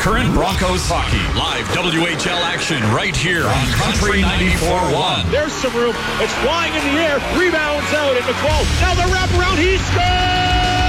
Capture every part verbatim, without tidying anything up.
Current Broncos hockey. Live W H L action right here on Country ninety-four point one. There's some room. It's flying in the air. Rebounds out. And McFall. Now the wraparound. He scores!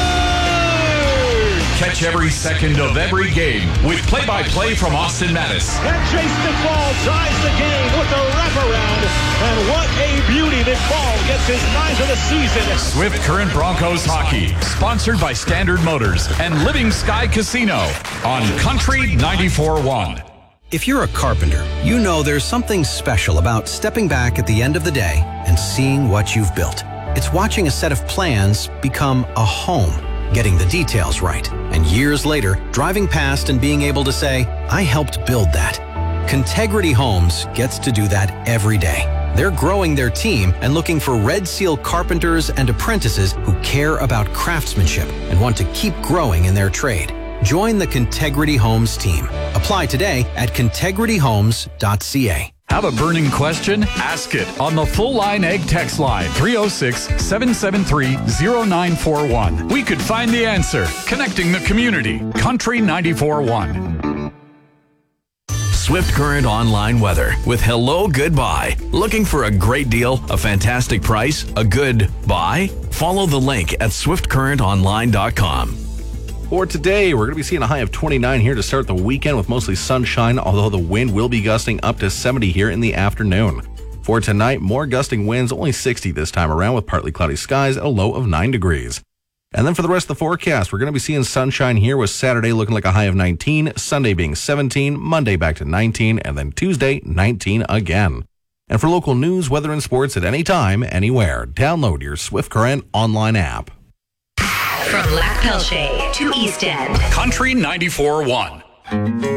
Catch every second of every game with play-by-play from Austin Mattis. And Chase McFall ties the game with the wraparound. And what a beauty. McFall gets his ninth of the season. Swift Current Broncos hockey. Sponsored by Standard Motors and Living Sky Casino on Country ninety-four point one. If you're a carpenter, you know there's something special about stepping back at the end of the day and seeing what you've built. It's watching a set of plans become a home, getting the details right, and years later, driving past and being able to say, I helped build that. Contegrity Homes gets to do that every day. They're growing their team and looking for Red Seal carpenters and apprentices who care about craftsmanship and want to keep growing in their trade. Join the Contegrity Homes team. Apply today at contegrity homes dot c a. Have a burning question? Ask it on the Full Line Egg text line three oh six, seven seven three, oh nine four one. We could find the answer. Connecting the community. Country ninety-four point one. Swift Current online weather with Hello Goodbye. Looking for a great deal, a fantastic price, a good buy? Follow the link at swift current online dot com. For today, we're going to be seeing a high of twenty-nine here to start the weekend with mostly sunshine, although the wind will be gusting up to seventy here in the afternoon. For tonight, more gusting winds, only sixty this time around with partly cloudy skies at a low of nine degrees. And then for the rest of the forecast, we're going to be seeing sunshine here with Saturday looking like a high of nineteen, Sunday being seventeen, Monday back to nineteen, and then Tuesday, nineteen again. And for local news, weather, and sports at any time, anywhere, download your Swift Current online app. From Lac Pelche to East End. Country ninety-four point one.